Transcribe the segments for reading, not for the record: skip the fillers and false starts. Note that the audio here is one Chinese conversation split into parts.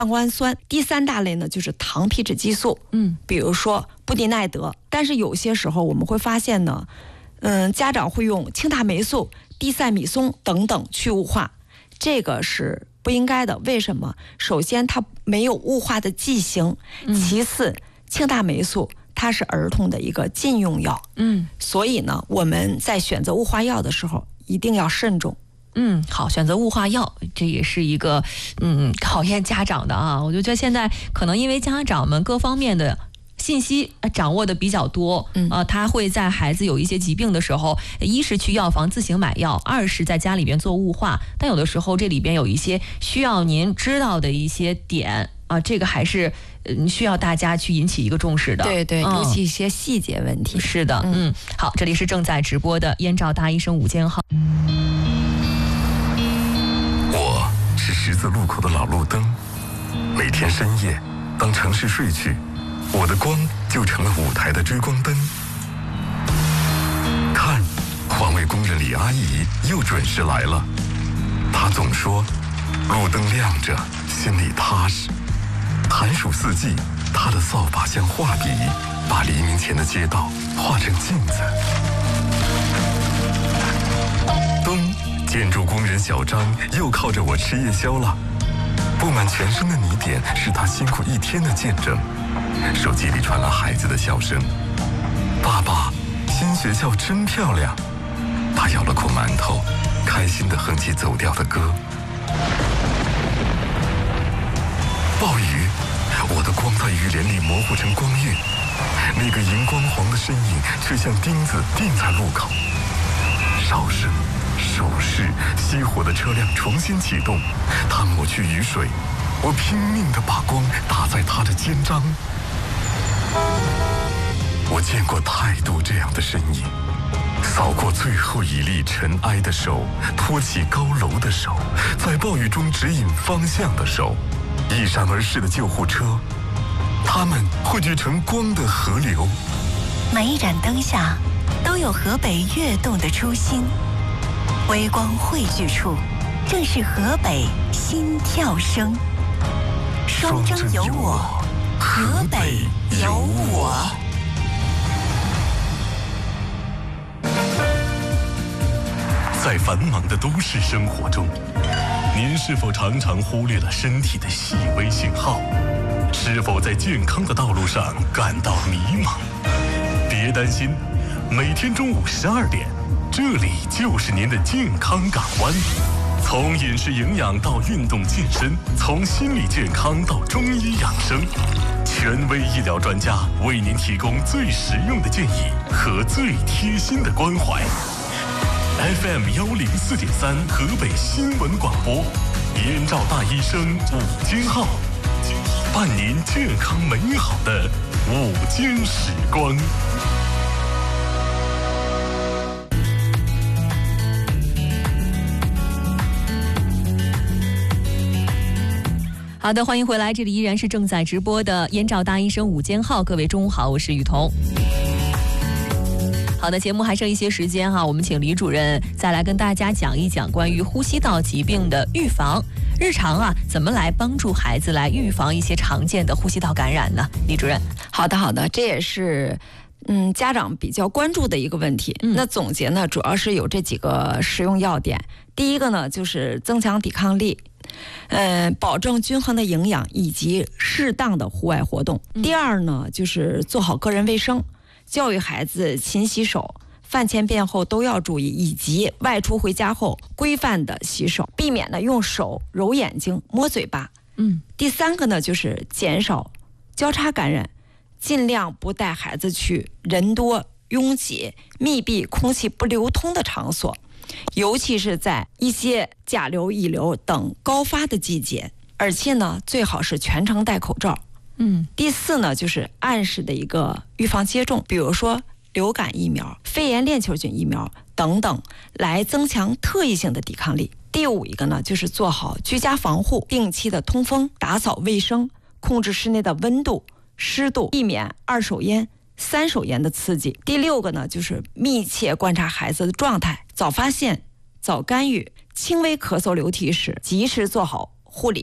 半胱氨酸。第3大类呢就是糖皮质激素，比如说布地奈德。但是有些时候我们会发现呢，家长会用氢大霉素、地塞米松等等去雾化，这个是不应该的。为什么？首先它没有雾化的剂型，其次氢大霉素它是儿童的一个禁用药，所以呢我们在选择雾化药的时候一定要慎重。 好，选择雾化药，这也是一个考验家长的啊。我就觉得现在可能因为家长们各方面的信息掌握的比较多，他会在孩子有一些疾病的时候，一是去药房自行买药，二是在家里边做雾化。但有的时候这里边有一些需要您知道的一些点啊，这个还是需要大家去引起一个重视的。 对，尤其一些细节问题。 是的，好，这里是正在直播的燕赵大医生午间号。 我是十字路口的老路灯，每天深夜，当城市睡去，我的光就成了舞台的追光灯。看，环卫工人李阿姨又准时来了。她总说，路灯亮着，心里踏实。寒暑四季，她的扫把像画笔，把黎明前的街道画成镜子。冬，建筑工人小张又靠着我吃夜宵了。布满全身的泥点是他辛苦一天的见证。手机里传来孩子的笑声：“爸爸，新学校真漂亮。”他咬了口馒头，开心地哼起走调的歌。暴雨，我的光在雨帘里模糊成光晕，那个荧光黄的身影却像钉子钉在路口。哨声、手势，熄火的车辆重新启动，他抹去雨水，我拼命地把光打在他的肩章。我见过太多这样的身影，扫过最后一粒尘埃的手，托起高楼的手，在暴雨中指引方向的手，一闪而逝的救护车，它们汇聚成光的河流。 每一盏灯下都有河北跃动的初心，微光汇聚处，正是河北心跳声。双征有我，河北有我。 在繁忙的都市生活中，您是否常常忽略了身体的细微信号？是否在健康的道路上感到迷茫？别担心，每天中午12点，这里就是您的健康港湾。从饮食营养到运动健身，从心理健康到中医养生，权威医疗专家为您提供最实用的建议和最贴心的关怀。FM 104.3河北新闻广播，燕赵大医生午间号，伴您健康美好的午间时光。 好的，欢迎回来，这里依然是正在直播的燕赵大医生午间号。各位中午好，我是雨桐。好的，节目还剩一些时间哈，我们请李主任再来跟大家讲一讲关于呼吸道疾病的预防。日常啊，怎么来帮助孩子来预防一些常见的呼吸道感染呢？李主任。 好的，这也是家长比较关注的一个问题。那总结呢，主要是有这几个实用要点。第一个呢，就是增强抵抗力，保证均衡的营养以及适当的户外活动。第二呢，就是做好个人卫生，教育孩子勤洗手，饭前便后都要注意，以及外出回家后规范的洗手，避免呢用手揉眼睛、摸嘴巴。第三个呢，就是减少交叉感染，尽量不带孩子去人多拥挤、密闭、空气不流通的场所，尤其是在一些甲流、乙流等高发的季节，而且呢，最好是全程戴口罩。第四呢，就是按时的一个预防接种，比如说流感疫苗、肺炎链球菌疫苗等等，来增强特异性的抵抗力。第五一个呢，就是做好居家防护，定期的通风、打扫卫生，控制室内的温度、湿度，避免二手烟、三手烟的刺激。第六个呢，就是密切观察孩子的状态，早发现、早干预，轻微咳嗽流涕时及时做好护理，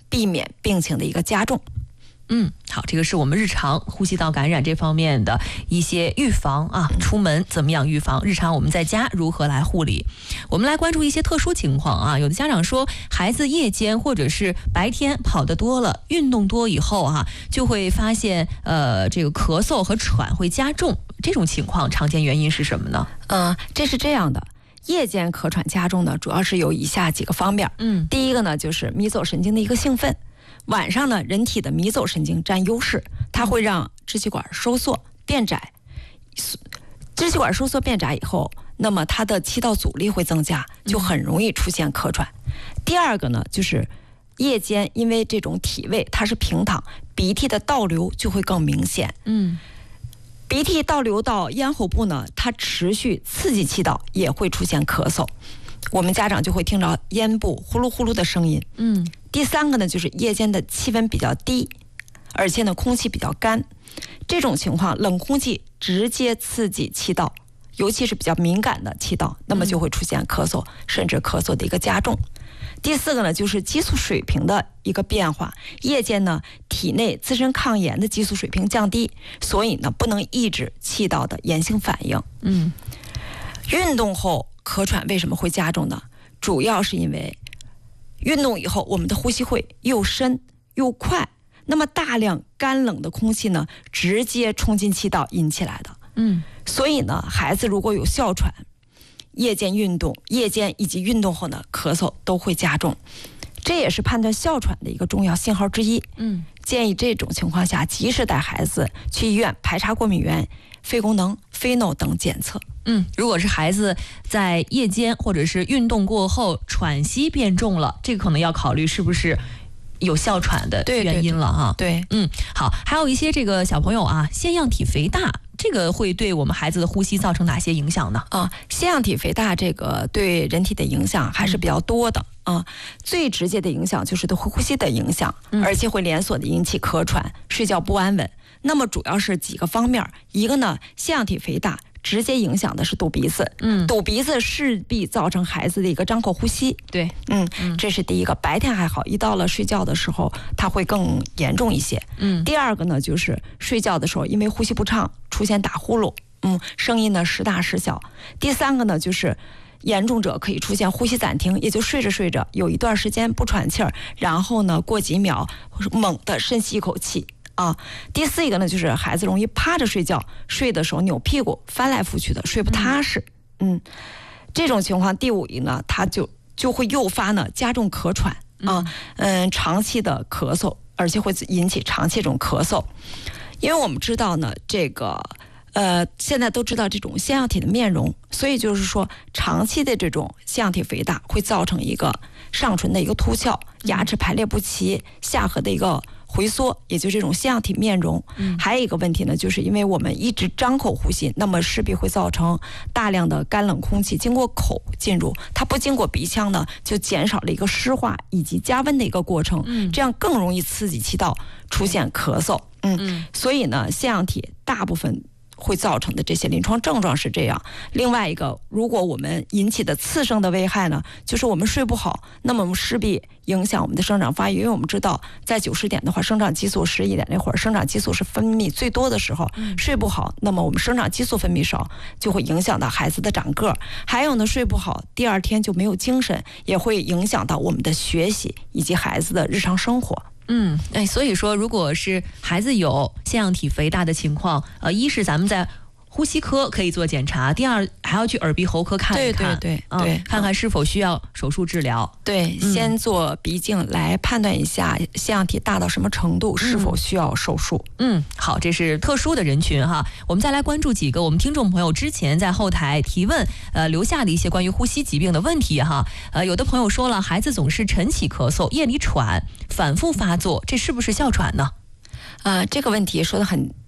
避免病情的一个加重。 好，这个是我们日常呼吸道感染这方面的一些预防啊，出门怎么样预防，日常我们在家如何来护理。我们来关注一些特殊情况啊，有的家长说孩子夜间或者是白天跑得多了，运动多以后啊，就会发现这个咳嗽和喘会加重，这种情况常见原因是什么呢？ 这是这样的，夜间咳喘加重呢，主要是有以下几个方面。第一个呢，就是迷走神经的一个兴奋。晚上呢，人体的迷走神经占优势，它会让支气管收缩变窄。支气管收缩变窄以后，那么它的气道阻力会增加，就很容易出现咳喘。第二个呢，就是夜间因为这种体位它是平躺，鼻涕的倒流就会更明显。鼻涕倒流到咽喉部呢，它持续刺激气道，也会出现咳嗽。我们家长就会听着咽部呼噜呼噜的声音。第三个呢，就是夜间的气温比较低，而且呢空气比较干，这种情况冷空气直接刺激气道，尤其是比较敏感的气道，那么就会出现咳嗽，甚至咳嗽的一个加重。第四个呢，就是激素水平的一个变化，夜间呢体内自身抗炎的激素水平降低，所以呢不能抑制气道的炎性反应。运动后咳喘为什么会加重呢？主要是因为运动以后我们的呼吸会又深又快，那么大量干冷的空气呢直接冲进气道引起来的。所以呢孩子如果有哮喘，夜间以及运动后呢咳嗽都会加重，这也是判断哮喘的一个重要信号之一。建议这种情况下及时带孩子去医院排查过敏原、肺功能、肺脓等检测。 如果是孩子在夜间或者是运动过后喘息变重了，这个可能要考虑是不是有哮喘的原因了啊。 对， 好，还有一些这个小朋友啊，腺样体肥大，这个会对我们孩子的呼吸造成哪些影响呢？ 腺样体肥大这个对人体的影响还是比较多的。最直接的影响就是对呼吸的影响，而且会连锁的引起咳喘、睡觉不安稳。那么主要是几个方面，一个呢，腺样体肥大直接影响的是堵鼻子，堵鼻子势必造成孩子的一个张口呼吸。 对， 这是第一个。白天还好，一到了睡觉的时候，它会更严重一些。第二个呢，就是睡觉的时候，因为呼吸不畅，出现打呼噜，声音呢时大时小。第三个呢，就是严重者可以出现呼吸暂停，也就睡着睡着有一段时间不喘气儿，然后呢过几秒猛地深吸一口气。第四一个呢，就是孩子容易趴着睡觉，睡的时候扭屁股翻来覆去的，睡不踏实。这种情况，第五一呢，它就会诱发呢加重咳喘长期的咳嗽，而且会引起长期这种咳嗽。因为我们知道呢，这个现在都知道这种腺样体的面容，所以就是说长期的这种腺样体肥大会造成一个上唇的一个凸翘，牙齿排列不齐，下颌的一个回缩，也就是这种腺样体面容。还有一个问题呢，就是因为我们一直张口呼吸，那么势必会造成大量的干冷空气经过口进入，它不经过鼻腔呢，就减少了一个湿化以及加温的一个过程，这样更容易刺激气道出现咳嗽。所以呢，腺样体大部分会造成的这些临床症状是这样。另外一个，如果我们引起的次生的危害呢，就是我们睡不好，那么我们势必影响我们的生长发育。因为我们知道在90点的话，生长激素11点那会儿，生长激素是分泌最多的时候，睡不好，那么我们生长激素分泌少，就会影响到孩子的长个。还有呢，睡不好第二天就没有精神，也会影响到我们的学习以及孩子的日常生活。 所以说如果是孩子有腺样体肥大的情况，一是咱们在呼吸科可以做检查，第二还要去耳鼻喉科看一看， 对， 看看是否需要手术治疗。 对，先做鼻镜来判断一下腺样体大到什么程度，是否需要手术。 好，这是特殊的人群哈。我们再来关注几个我们听众朋友之前在后台提问留下的一些关于呼吸疾病的问题哈。有的朋友说了，孩子总是晨起咳嗽，夜里喘，反复发作，这是不是哮喘呢？ 这个问题说得很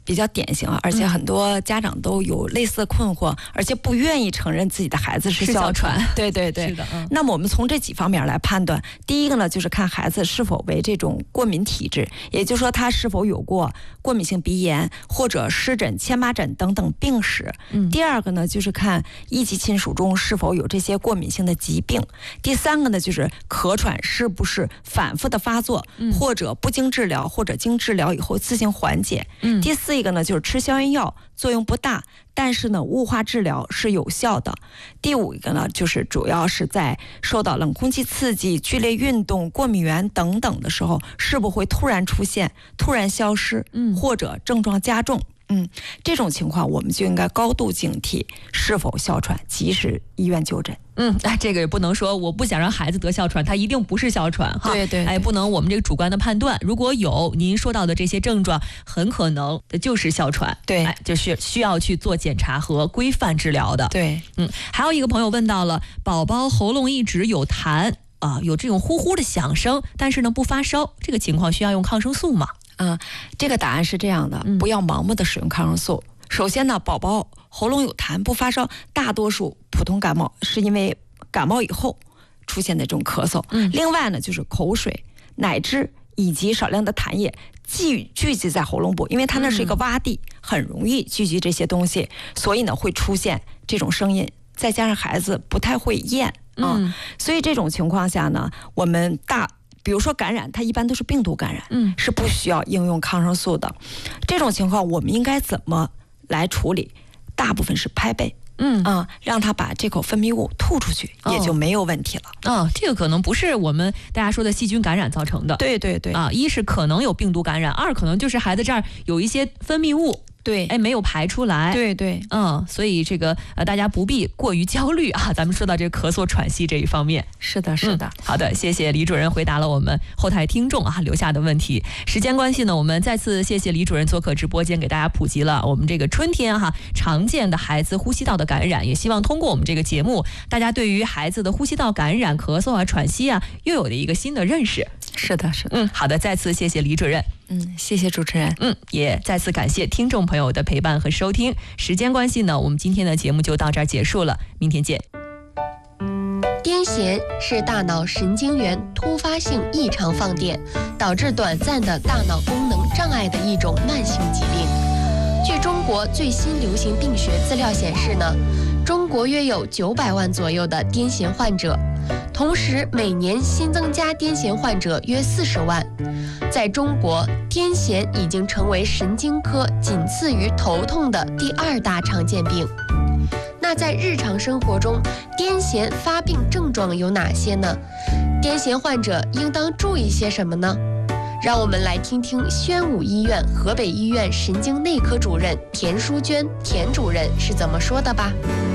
比较典型，而且很多家长都有类似的困惑，而且不愿意承认自己的孩子是哮喘。对对对， 是的。 那么我们从这几方面来判断，第一个呢，就是看孩子是否为这种过敏体质，也就是说他是否有过过敏性鼻炎或者湿疹、荨麻疹等等病史。第二个呢，就是看一级亲属中是否有这些过敏性的疾病。第三个呢，就是咳喘是不是反复的发作，或者不经治疗，或者经治疗以后自行缓解。第四一个呢，就是吃消炎药作用不大，但是呢雾化治疗是有效的。第五一个呢，就是主要是在受到冷空气刺激、剧烈运动、过敏源等等的时候，是否会突然出现、突然消失，或者症状加重。这种情况我们就应该高度警惕是否哮喘，及时医院就诊。 这个也不能说我不想让孩子得哮喘，他一定不是哮喘哈。 对对， 不能我们这个主观的判断。如果有您说到的这些症状，很可能就是哮喘。 对， 就是需要去做检查和规范治疗的。 对， 还有一个朋友问到了，宝宝喉咙一直有痰有这种呼呼的响声，但是呢不发烧，这个情况需要用抗生素吗？ 这个答案是这样的，不要盲目的使用抗生素。首先呢，宝宝喉咙有痰不发烧，大多数普通感冒是因为感冒以后出现的这种咳嗽。另外呢，就是口水、奶汁以及少量的痰液聚集在喉咙部，因为它那是一个洼地，很容易聚集这些东西，所以呢会出现这种声音。再加上孩子不太会咽所以这种情况下呢，我们比如说感染，它一般都是病毒感染，是不需要应用抗生素的。这种情况我们应该怎么来处理？大部分是拍背，让他把这口分泌物吐出去，也就没有问题了。 这个可能不是我们大家说的细菌感染造成的。 对对对， 一是可能有病毒感染，二可能就是孩子这儿有一些分泌物。 对， 没有排出来。 对对， 所以这个大家不必过于焦虑啊。咱们说到这个咳嗽喘息这一方面， 是的，是的。 好的，谢谢李主任回答了我们后台听众留下的问题。时间关系呢，我们再次谢谢李主任做客直播间，给大家普及了我们这个春天常见的孩子呼吸道的感染，也希望通过我们这个节目，大家对于孩子的呼吸道感染、咳嗽喘息又有了一个新的认识。 是的，是的。 好的，再次谢谢李主任。 谢谢主持人。 也再次感谢听众朋友的陪伴和收听。时间关系呢，我们今天的节目就到这儿结束了，明天见。 癫痫是大脑神经元突发性异常放电，导致短暂的大脑功能障碍的一种慢性疾病。据中国最新流行病学资料显示呢，中国约有900万左右的癫痫患者，同时每年新增加癫痫患者约40万。在中国，癫痫已经成为神经科仅次于头痛的第2大常见病。那在日常生活中，癫痫发病症状有哪些呢？癫痫患者应当注意些什么呢？让我们来听听宣武医院河北医院神经内科主任田淑娟田主任是怎么说的吧。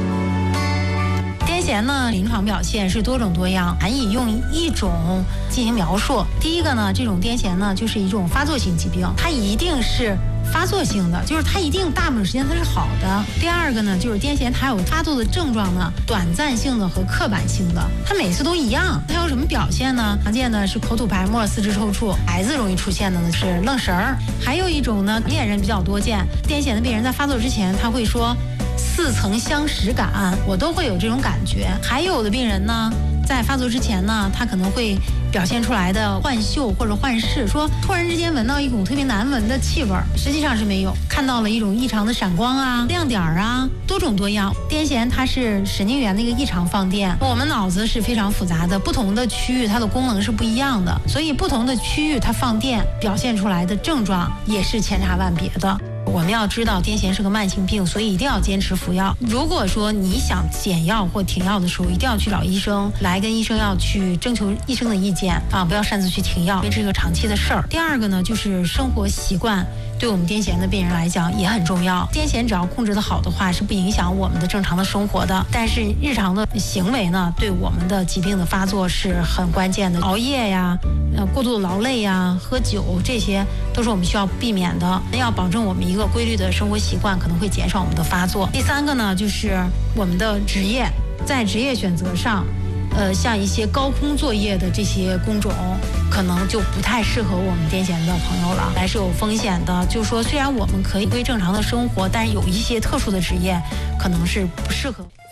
癫痫呢，临床表现是多种多样，难以用一种进行描述。第一个呢，这种癫痫呢，就是一种发作性疾病，它一定是发作性的，就是它一定大部分时间它是好的。第二个呢，就是癫痫它有发作的症状呢，短暂性的和刻板性的，它每次都一样。它有什么表现呢？常见的是口吐白沫、四肢抽搐，孩子容易出现的呢是愣神儿。还有一种呢，恋人比较多见，癫痫的病人在发作之前他会说似曾相识感，我都会有这种感觉。还有的病人呢，在发作之前呢，他可能会表现出来的幻嗅或者幻视，说突然之间闻到一股特别难闻的气味，实际上是没有，看到了一种异常的闪光啊、亮点啊，多种多样。癫痫它是神经元的一个异常放电，我们脑子是非常复杂的，不同的区域它的功能是不一样的，所以不同的区域它放电表现出来的症状也是千差万别的。我们要知道癫痫是个慢性病，所以一定要坚持服药。如果说你想减药或停药的时候，一定要去找医生，来跟医生要去征求医生的意见啊，不要擅自去停药，因为这是个长期的事儿。第二个呢，就是生活习惯对我们癫痫的病人来讲也很重要。癫痫只要控制得好的话，是不影响我们的正常的生活的。但是日常的行为呢，对我们的疾病的发作是很关键的。熬夜呀，过度的劳累呀，喝酒，这些都是我们需要避免的。要保证我们一个规律的生活习惯，可能会减少我们的发作。第三个呢，就是我们的职业，在职业选择上，像一些高空作业的这些工种，可可能就不太适合我们癫痫的朋友了，还是有风险的。就是说，虽然我们可以归正常的生活，但是有一些特殊的职业可能是不适合。